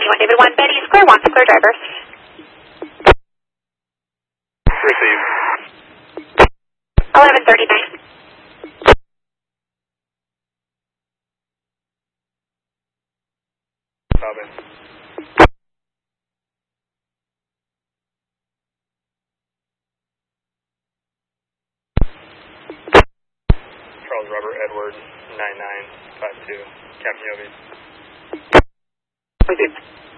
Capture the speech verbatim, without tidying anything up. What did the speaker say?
one David one, Betty is clear, wants to clear driver. Receive. eleven thirty-nine. Copy. Charles Robert Edward nine nine five two. Captain Yogi. Receive.